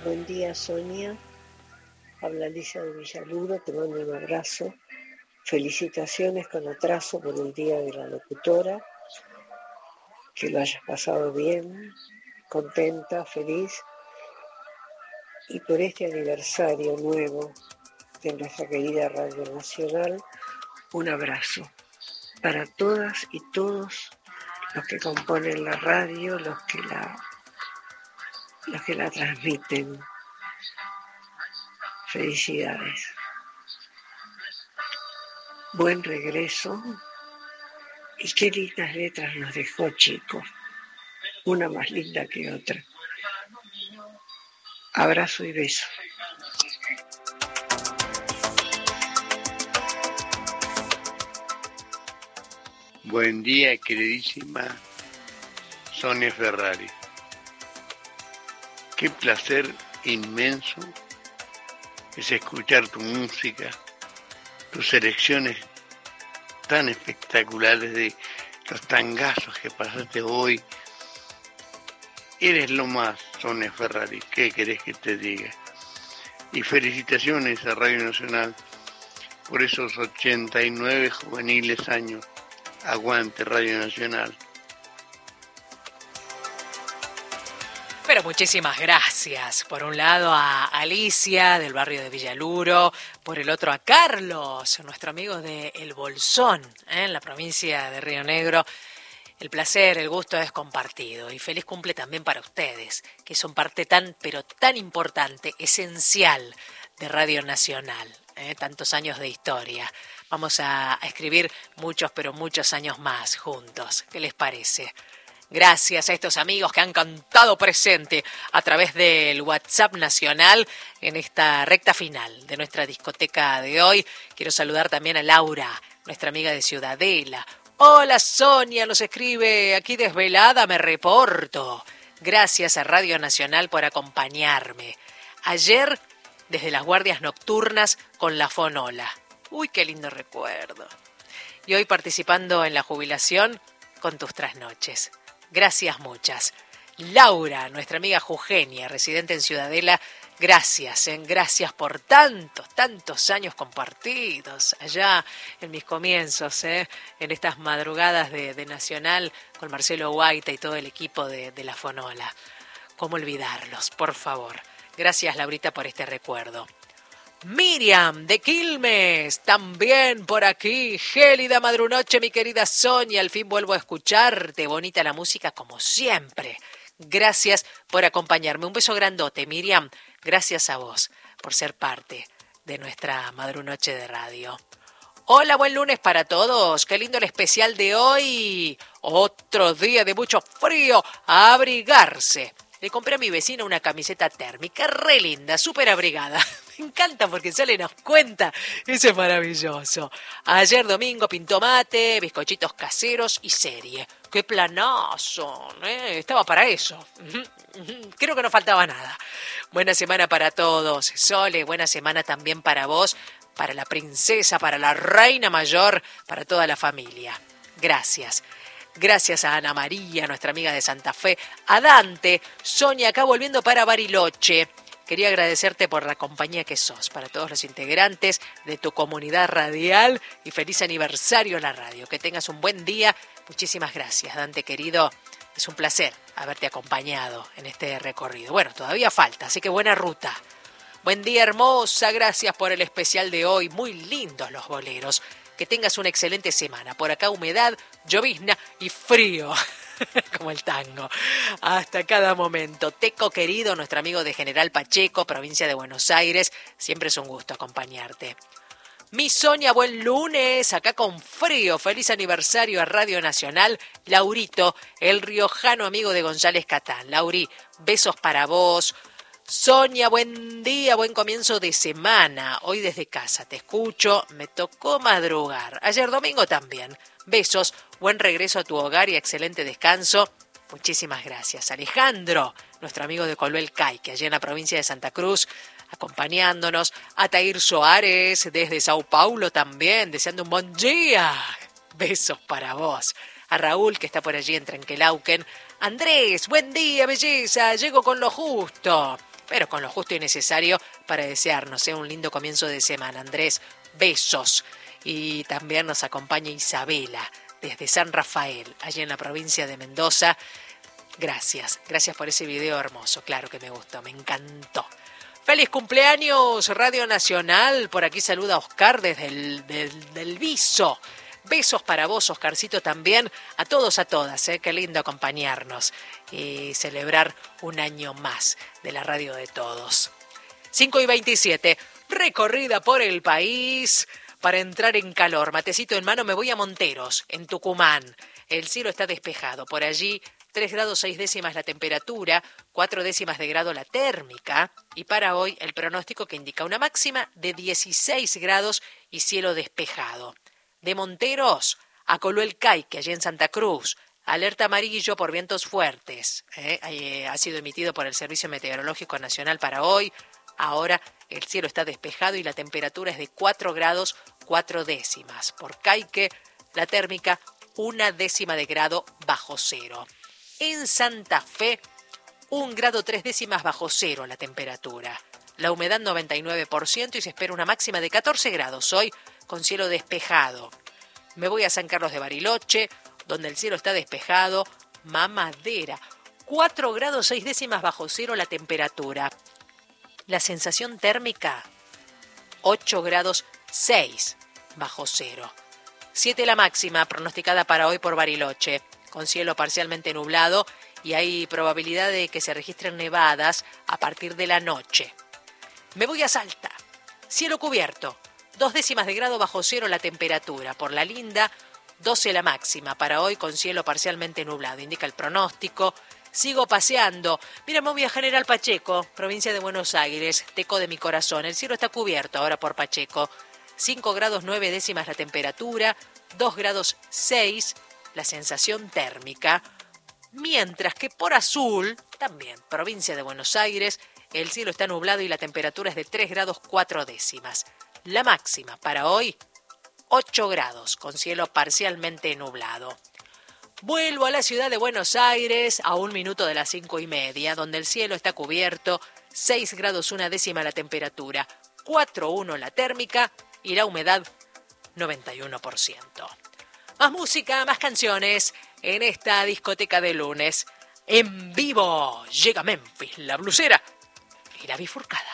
Buen día, Sonia. Habla Alicia de Villaluro, te mando un abrazo. Felicitaciones con atraso por el Día de la Locutora. Que lo hayas pasado bien, contenta, feliz. Y por este aniversario nuevo de nuestra querida Radio Nacional, un abrazo para todas y todos los que componen la radio, los que la transmiten. Felicidades. Buen regreso. Y qué lindas letras nos dejó, chicos. Una más linda que otra. Abrazo y beso. Buen día, queridísima Sonia Ferrari. Qué placer inmenso es escuchar tu música, tus selecciones tan espectaculares de los tangazos que pasaste hoy. Eres lo más, Sonia Ferrari, ¿qué querés que te diga? Y felicitaciones a Radio Nacional por esos 89 juveniles años. Aguante Radio Nacional. Pero muchísimas gracias. Por un lado a Alicia del barrio de Villaluro, por el otro a Carlos, nuestro amigo de El Bolsón, en la provincia de Río Negro. El placer, el gusto es compartido y feliz cumple también para ustedes, que son parte tan, pero tan importante, esencial de Radio Nacional. Tantos años de historia. Vamos a escribir muchos, pero muchos años más juntos. ¿Qué les parece? Gracias a estos amigos que han cantado presente a través del WhatsApp nacional en esta recta final de nuestra discoteca de hoy. Quiero saludar también a Laura, nuestra amiga de Ciudadela. Hola Sonia, nos escribe aquí desvelada, me reporto. Gracias a Radio Nacional por acompañarme. Ayer, desde las guardias nocturnas con la Fonola. Uy, qué lindo recuerdo. Y hoy participando en la jubilación con tus trasnoches. Gracias muchas. Laura, nuestra amiga Jugenia, residente en Ciudadela, gracias, gracias por tantos años compartidos allá en mis comienzos, en estas madrugadas de Nacional con Marcelo Guaita y todo el equipo de la Fonola. ¿Cómo olvidarlos, por favor? Gracias, Laurita, por este recuerdo. Miriam de Quilmes, también por aquí. Gélida Madrunoche, mi querida Sonia, al fin vuelvo a escucharte. Bonita la música como siempre. Gracias por acompañarme. Un beso grandote, Miriam. Gracias a vos por ser parte de nuestra Madrunoche de radio. Hola, buen lunes para todos. Qué lindo el especial de hoy. Otro día de mucho frío. A abrigarse. Le compré a mi vecina una camiseta térmica, re linda, súper abrigada. Me encanta porque Sole nos cuenta. Eso es maravilloso. Ayer domingo pintó mate, bizcochitos caseros y serie. ¡Qué planazo! Estaba para eso. Creo que no faltaba nada. Buena semana para todos. Sole, buena semana también para vos, para la princesa, para la reina mayor, para toda la familia. Gracias. Gracias a Ana María, nuestra amiga de Santa Fe, a Dante, Sonia, acá volviendo para Bariloche. Quería agradecerte por la compañía que sos, para todos los integrantes de tu comunidad radial y feliz aniversario en la radio. Que tengas un buen día. Muchísimas gracias, Dante querido. Es un placer haberte acompañado en este recorrido. Bueno, todavía falta, así que buena ruta. Buen día, hermosa. Gracias por el especial de hoy. Muy lindos los boleros. Que tengas una excelente semana. Por acá humedad, llovizna y frío, como el tango. Hasta cada momento. Teco querido, nuestro amigo de General Pacheco, provincia de Buenos Aires. Siempre es un gusto acompañarte. Mi Sonia, buen lunes, acá con frío. Feliz aniversario a Radio Nacional. Laurito, el riojano amigo de González Catán. Lauri, besos para vos. Sonia, buen día, buen comienzo de semana. Hoy desde casa te escucho, me tocó madrugar. Ayer domingo también. Besos, buen regreso a tu hogar y excelente descanso. Muchísimas gracias. Alejandro, nuestro amigo de Coluel Caique, allá en la provincia de Santa Cruz, acompañándonos. Atair Soares, desde Sao Paulo también, deseando un buen día. Besos para vos. A Raúl, que está por allí en Trenquelauquen. Andrés, buen día, belleza, llego con lo justo. pero con lo justo y necesario para desearnos un lindo comienzo de semana. Andrés, besos. Y también nos acompaña Isabela desde San Rafael, allí en la provincia de Mendoza. Gracias por ese video hermoso, claro que me gustó, me encantó. ¡Feliz cumpleaños, Radio Nacional! Por aquí saluda Oscar desde el Viso. Besos para vos, Oscarcito, también. A todos, a todas, qué lindo acompañarnos y celebrar un año más de la radio de todos. 5:27, recorrida por el país para entrar en calor. Matecito en mano, me voy a Monteros, en Tucumán. El cielo está despejado. Por allí, 3 grados 6 décimas la temperatura, 4 décimas de grado la térmica. Y para hoy, el pronóstico que indica una máxima de 16 grados y cielo despejado. De Monteros a Coluelcaique, allí en Santa Cruz. Alerta amarillo por vientos fuertes. Ha sido emitido por el Servicio Meteorológico Nacional para hoy. Ahora el cielo está despejado y la temperatura es de 4 grados 4 décimas. Por Caique, la térmica 1 décima de grado bajo cero. En Santa Fe, 1 grado 3 décimas bajo cero la temperatura. La humedad 99% y se espera una máxima de 14 grados hoy con cielo despejado. Me voy a San Carlos de Bariloche, donde el cielo está despejado, mamadera. 4 grados 6 décimas bajo cero la temperatura. La sensación térmica, 8 grados 6 bajo cero. 7 la máxima pronosticada para hoy por Bariloche, con cielo parcialmente nublado y hay probabilidad de que se registren nevadas a partir de la noche. Me voy a Salta, cielo cubierto, 2 décimas de grado bajo cero la temperatura. Por La Linda, 12 la máxima para hoy con cielo parcialmente nublado, indica el pronóstico. Sigo paseando. Mira, me voy a General Pacheco, provincia de Buenos Aires, teco de mi corazón. El cielo está cubierto ahora por Pacheco. 5 grados 9 décimas la temperatura, 2 grados 6 la sensación térmica. Mientras que por Azul, también provincia de Buenos Aires, el cielo está nublado y la temperatura es de 3 grados 4 décimas. La máxima para hoy, 8 grados, con cielo parcialmente nublado. Vuelvo a la ciudad de Buenos Aires a 1 minuto de las 5:30, donde el cielo está cubierto, 6 grados 1 décima la temperatura, 4,1 la térmica y la humedad 91%. Más música, más canciones en esta discoteca de lunes. En vivo llega Memphis, la blusera y la bifurcada.